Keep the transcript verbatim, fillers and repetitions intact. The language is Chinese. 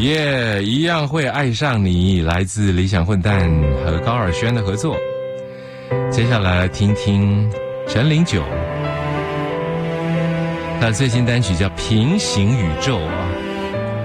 耶、yeah, 一样会爱上你，来自理想混蛋和高尔宣的合作。接下来来听听陈零九，他最新单曲叫《平行宇宙》啊。